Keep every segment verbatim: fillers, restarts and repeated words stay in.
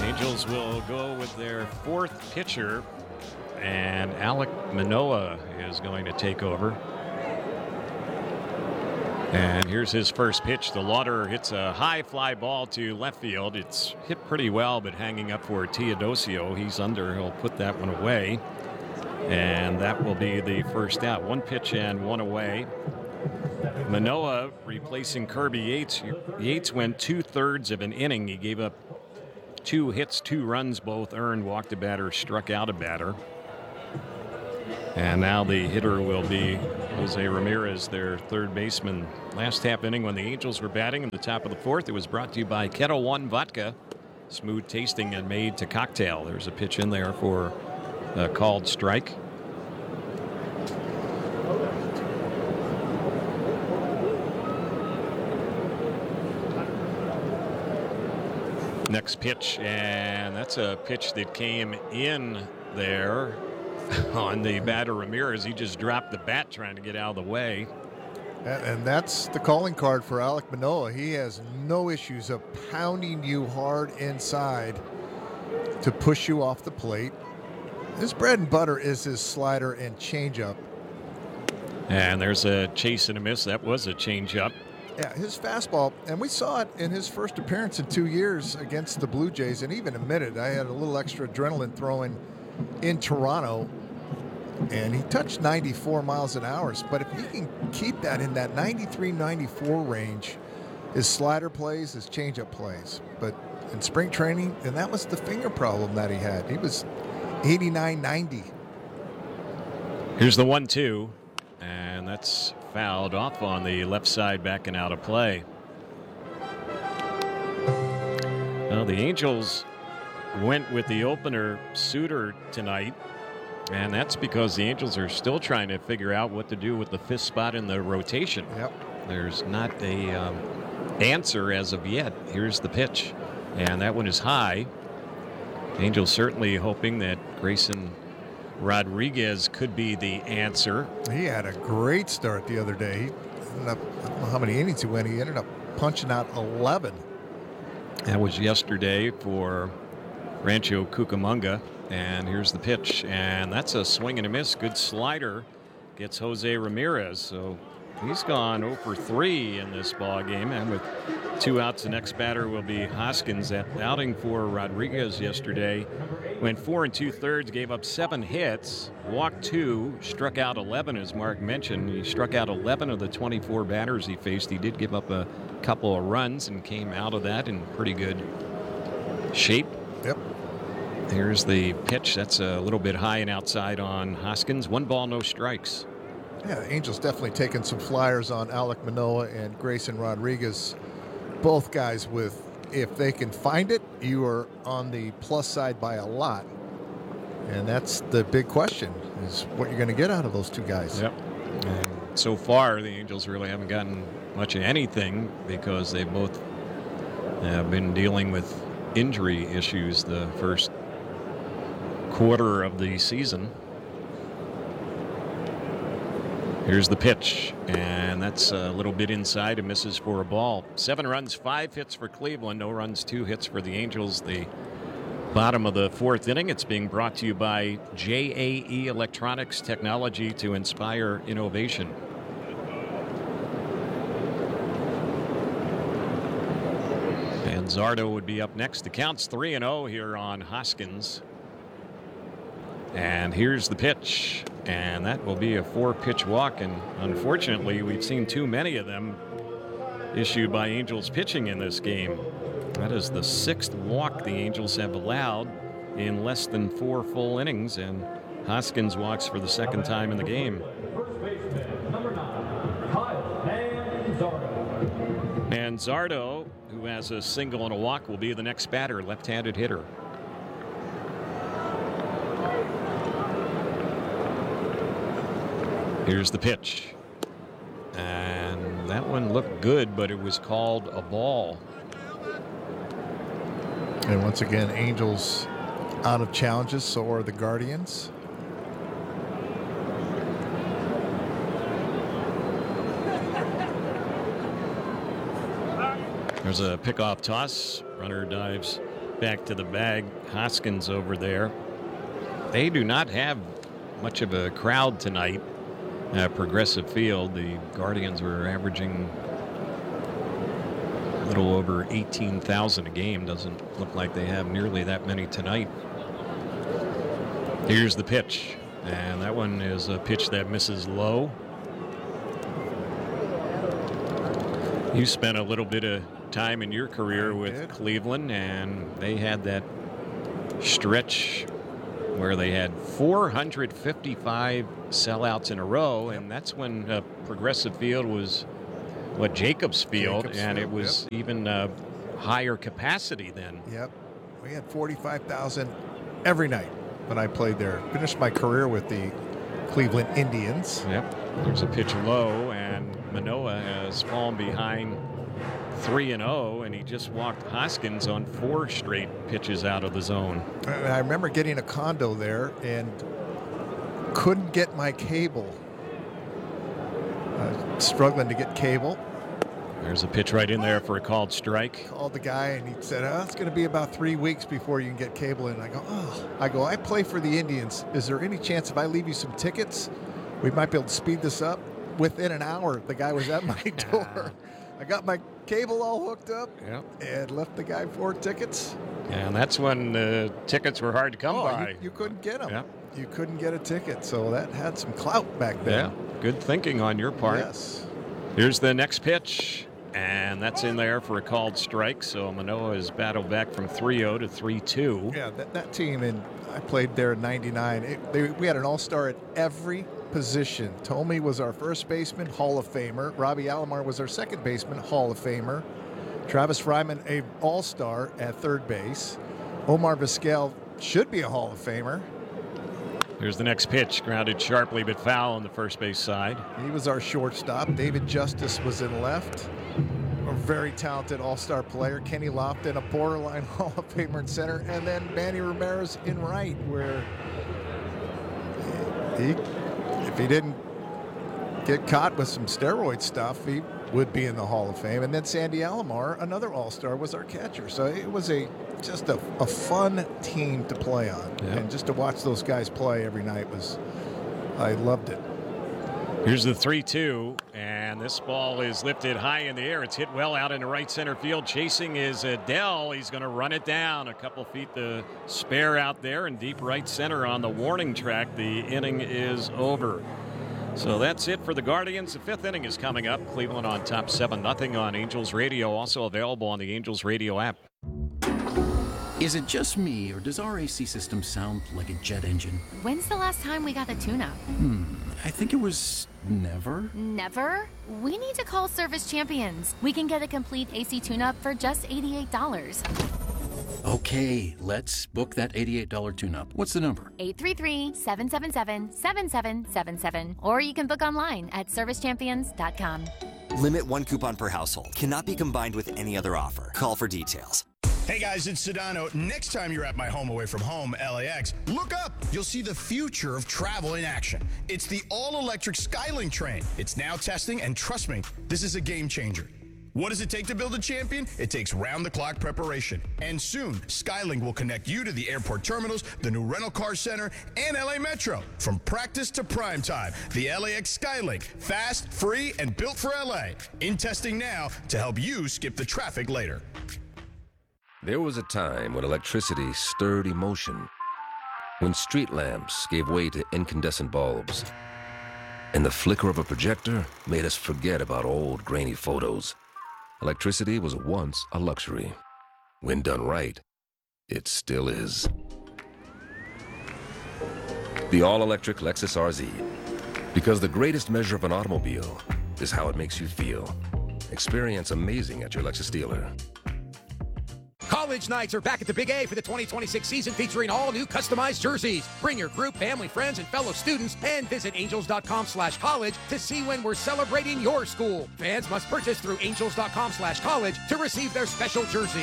Angels will go with their fourth pitcher, and Alek Manoah is going to take over. And here's his first pitch. The Lauder hits a high fly ball to left field. It's hit pretty well, but hanging up for Teodosio. He's under. He'll put that one away. And that will be the first out. One pitch and one away. Manoah replacing Kirby Yates. Yates went two-thirds of an inning. He gave up two hits, two runs, both earned, walked a batter, struck out a batter. And now the hitter will be Jose Ramirez, their third baseman. Last half inning when the Angels were batting in the top of the fourth, it was brought to you by Ketel One Vodka. Smooth tasting and made to cocktail. There's a pitch in there for a called strike. Next pitch, and that's a pitch that came in there on the batter Ramirez. He just dropped the bat trying to get out of the way. And, and that's the calling card for Alek Manoah. He has no issues of pounding you hard inside to push you off the plate. His bread and butter is his slider and changeup. And there's a chase and a miss. That was a changeup. Yeah, his fastball, and we saw it in his first appearance in two years against the Blue Jays, and even admitted I had a little extra adrenaline throwing in Toronto, and he touched ninety-four miles an hour. But if he can keep that in that ninety-three, ninety-four range, his slider plays, his changeup plays. But in spring training, and that was the finger problem that he had. He was eighty-nine, ninety. Here's the one two, and that's fouled off on the left side, backing out of play. Well, the Angels went with the opener Suter tonight, and that's because the Angels are still trying to figure out what to do with the fifth spot in the rotation. Yep. There's not a um, answer as of yet. Here's the pitch, and that one is high. Angels certainly hoping that Grayson Rodriguez could be the answer. He had a great start the other day. He ended up, I don't know how many innings he went. He ended up punching out eleven. That was yesterday for Rancho Cucamonga. And here's the pitch. And that's a swing and a miss. Good slider. Gets Jose Ramirez. So he's gone oh for three in this ball game. And with two outs, the next batter will be Hoskins. That outing for Rodriguez yesterday went four and two thirds, gave up seven hits, walked two, struck out eleven, as Mark mentioned. He struck out eleven of the twenty-four batters he faced. He did give up a couple of runs and came out of that in pretty good shape. Yep. Here's the pitch. That's a little bit high and outside on Hoskins. One ball, no strikes. Yeah, the Angels definitely taking some flyers on Alek Manoah and Grayson Rodriguez. Both guys with, if they can find it, you are on the plus side by a lot. And that's the big question, is what you're going to get out of those two guys. Yep. And so far, the Angels really haven't gotten much of anything because they both have been dealing with injury issues the first quarter of the season. Here's the pitch, and that's a little bit inside and misses for a ball. Seven runs, five hits for Cleveland, no runs, two hits for the Angels. The bottom of the fourth inning. It's being brought to you by J A E Electronics, technology to inspire innovation. And Zardo would be up next. The count's three and oh here on Hoskins. And here's the pitch, and that will be a four-pitch walk, and unfortunately we've seen too many of them issued by Angels pitching in this game. That is the sixth walk the Angels have allowed in less than four full innings, and Hoskins walks for the second time in the game. And Zardo, who has a single and a walk, will be the next batter, left-handed hitter. Here's the pitch. And that one looked good, but it was called a ball. And once again, Angels out of challenges, so are the Guardians. There's a pickoff toss. Runner dives right back to the bag. Hoskins over there. They do not have much of a crowd tonight at Progressive Field. The Guardians were averaging a little over eighteen thousand a game. Doesn't look like they have nearly that many tonight. Here's the pitch, and that one is a pitch that misses low. You spent a little bit of time in your career with Cleveland, and they had that stretch where they had four hundred fifty-five sellouts in a row, and that's when uh, Progressive Field was what Jacobs Field, Jacobs and Field, it was yep. even uh, higher capacity then. Yep, we had forty-five thousand every night when I played there. Finished my career with the Cleveland Indians. Yep, there's a pitch low, and Manoah has fallen behind three and oh, and he just walked Hoskins on four straight pitches out of the zone. I remember getting a condo there and couldn't get my cable. Uh, struggling to get cable. There's a pitch right in there for a called strike. Called the guy, and he said, oh, it's going to be about three weeks before you can get cable. And I go, oh, I go, I play for the Indians. Is there any chance if I leave you some tickets, we might be able to speed this up? Within an hour, the guy was at my door. I got my cable all hooked up yep. and left the guy four tickets. And that's when the tickets were hard to come oh, by. You, you couldn't get them. Yep. You couldn't get a ticket, so that had some clout back then. Yeah, good thinking on your part. Yes. Here's the next pitch, and that's in there for a called strike. So Manoah has battled back from three oh to three two. Yeah, that, that team, and I played there in ninety-nine. It, they, we had an all-star at every position. Tomey was our first baseman, Hall of Famer. Robbie Alomar was our second baseman, Hall of Famer. Travis Fryman, a all-star at third base. Omar Vizquel should be a Hall of Famer. Here's the next pitch, grounded sharply but foul on the first base side. He was our shortstop. David Justice was in left. A very talented all-star player. Kenny Lofton, a borderline Hall of Famer in center. And then Manny Ramirez in right, where he, if he didn't get caught with some steroid stuff, he would be in the Hall of Fame. And then Sandy Alomar, another all-star, was our catcher. So it was a just a, a fun team to play on. Yeah. And just to watch those guys play every night was, I loved it. Here's the three two, and this ball is lifted high in the air. It's hit well out into right center field. Chasing is Adell. He's going to run it down. A couple feet to spare out there in deep right center on the warning track. The inning is over. So that's it for the Guardians. The fifth inning is coming up. Cleveland on top seven nothing on Angels Radio. Also available on the Angels Radio app. Is it just me, or does our A C system sound like a jet engine? When's the last time we got the tune-up? Hmm, I think it was never. Never? We need to call Service Champions. We can get a complete A C tune-up for just eighty-eight dollars. Okay, let's book that eighty-eight dollars tune-up. What's the number? eight three three, seven seven seven, seven seven seven seven. Or you can book online at service champions dot com. Limit one coupon per household. Cannot be combined with any other offer. Call for details. Hey guys, it's Sedano. Next time you're at my home away from home, L A X, look up. You'll see the future of travel in action. It's the all-electric Skylink train. It's now testing, and trust me, this is a game changer. What does it take to build a champion? It takes round-the-clock preparation. And soon, Skylink will connect you to the airport terminals, the new rental car center, and L A Metro. From practice to prime time, the L A X Skylink. Fast, free, and built for L A. In testing now to help you skip the traffic later. There was a time when electricity stirred emotion, when street lamps gave way to incandescent bulbs, and the flicker of a projector made us forget about old grainy photos. Electricity was once a luxury. When done right, it still is. The all-electric Lexus R Z. Because the greatest measure of an automobile is how it makes you feel. Experience amazing at your Lexus dealer. College nights are back at the Big A for the twenty twenty-six season, featuring all new customized jerseys. Bring your group, family, friends, and fellow students, and visit angels.com slash college to see when we're celebrating your school. Fans must purchase through angels.com slash college to receive their special jersey.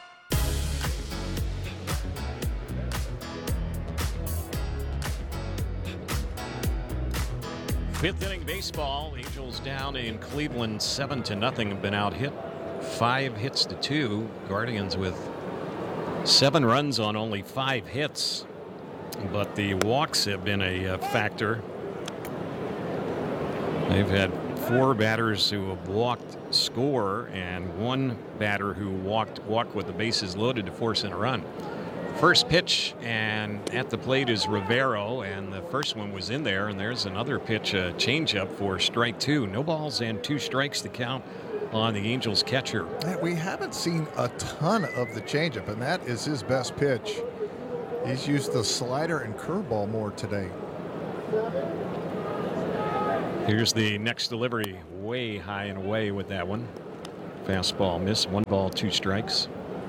Fifth inning baseball. Angels down in Cleveland seven to nothing. Have been out hit five hits to two. Guardians with Seven runs on only five hits, but the walks have been a, a factor. They've had four batters who have walked score and one batter who walked walked with the bases loaded to force in a run. First pitch, and at the plate is Rivero, and the first one was in there, and there's another pitch, a changeup for strike two. No balls and two strikes to count on the Angels catcher. We haven't seen a ton of the changeup, and that is his best pitch. He's used the slider and curveball more today. Here's the next delivery, way high and away with that one. Fastball missed, one ball, two strikes.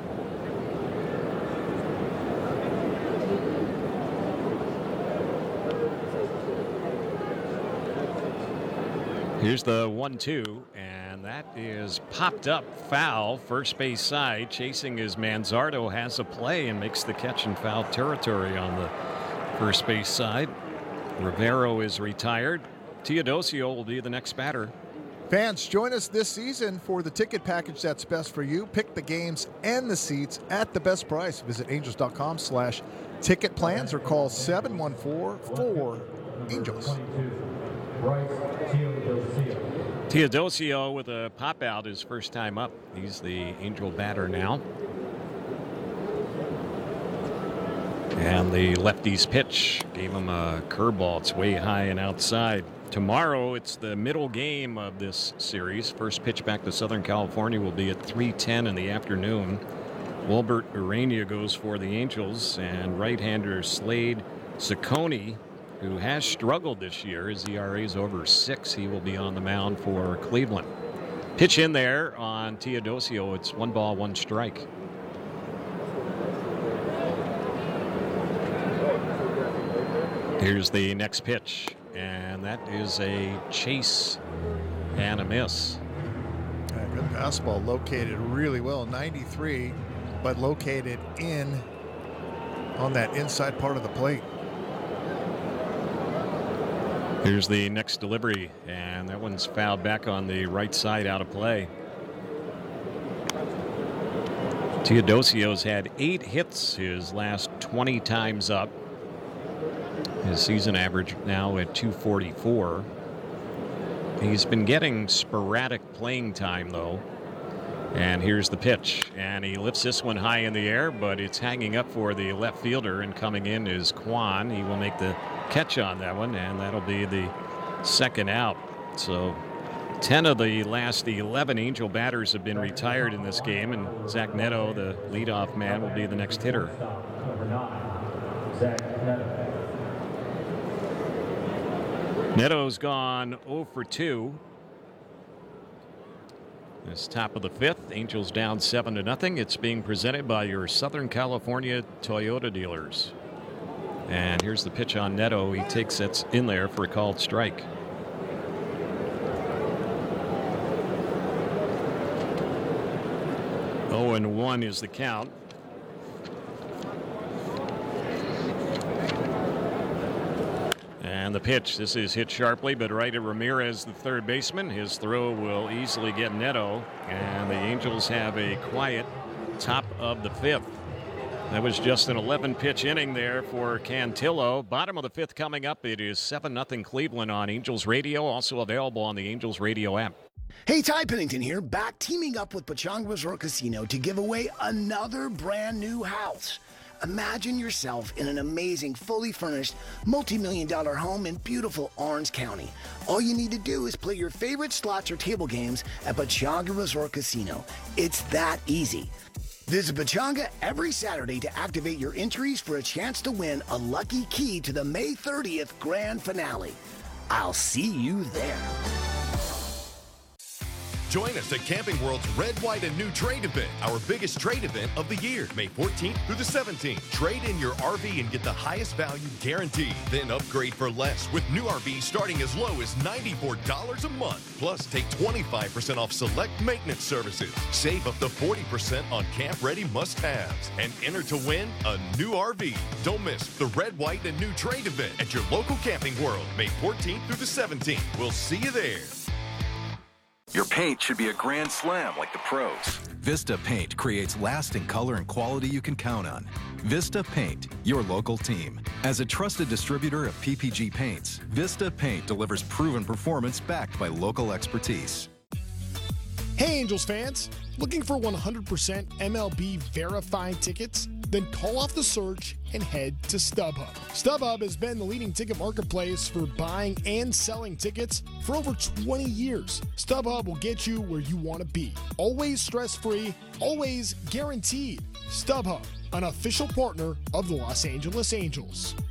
Here's the one two, and that is popped up foul, first base side. Chasing is Manzardo, has a play and makes the catch in foul territory on the first base side. Rivero is retired. Teodosio will be the next batter. Fans, join us this season for the ticket package that's best for you. Pick the games and the seats at the best price. Visit angels.com slash ticket plans or call seven one four, four, ANGELS. Teodosio with a pop out his first time up. He's the Angel batter now. And the lefty's pitch gave him a curveball. It's way high and outside. Tomorrow, it's the middle game of this series. First pitch back to Southern California will be at three ten in the afternoon. Wilbert Urania goes for the Angels, and right-hander Slade Ciccone, who has struggled this year. His E R A is over six. He will be on the mound for Cleveland. Pitch in there on Teodosio. It's one ball, one strike. Here's the next pitch, and that is a chase and a miss. Yeah, good fastball, located really well, ninety-three, but located in on that inside part of the plate. Here's the next delivery, and that one's fouled back on the right side, out of play. Teodosio's had eight hits his last twenty times up. His season average now at two forty-four. He's been getting sporadic playing time, though. And here's the pitch, and he lifts this one high in the air, but it's hanging up for the left fielder, and coming in is Kwan. He will make the catch on that one, and that'll be the second out. So ten of the last eleven Angel batters have been retired in this game, and Zach Neto, the leadoff man, will be the next hitter. Neto's gone oh for two. This top of the fifth, Angels down seven to nothing. It's being presented by your Southern California Toyota dealers. And here's the pitch on Neto. He takes it in there for a called strike. oh and one is the count. And the pitch, this is hit sharply, but right at Ramirez, the third baseman. His throw will easily get Neto, and the Angels have a quiet top of the fifth. That was just an eleven pitch inning there for Cantillo. Bottom of the fifth coming up. It is seven nothing Cleveland on Angels Radio, also available on the Angels Radio app. Hey, Ty Pennington here, back teaming up with Pechanga Resort Casino to give away another brand new house. Imagine yourself in an amazing, fully furnished, multi-million dollar home in beautiful Orange County. All you need to do is play your favorite slots or table games at Pechanga Resort Casino. It's that easy. Visit Pechanga every Saturday to activate your entries for a chance to win a lucky key to the May thirtieth grand finale. I'll see you there. Join us at Camping World's Red, White, and New Trade event, our biggest trade event of the year, May fourteenth through the seventeenth. Trade in your R V and get the highest value guaranteed. Then upgrade for less with new R Vs starting as low as ninety-four dollars a month. Plus, take twenty-five percent off select maintenance services. Save up to forty percent on camp-ready must-haves. And enter to win a new R V. Don't miss the Red, White, and New Trade event at your local Camping World, May fourteenth through the seventeenth. We'll see you there. Your paint should be a grand slam like the pros. Vista Paint creates lasting color and quality you can count on. Vista Paint, your local team. As a trusted distributor of P P G paints, Vista Paint delivers proven performance backed by local expertise. Hey Angels fans, looking for one hundred percent M L B verified tickets? Then call off the search and head to StubHub. StubHub has been the leading ticket marketplace for buying and selling tickets for over twenty years. StubHub will get you where you want to be. Always stress-free, always guaranteed. StubHub, an official partner of the Los Angeles Angels.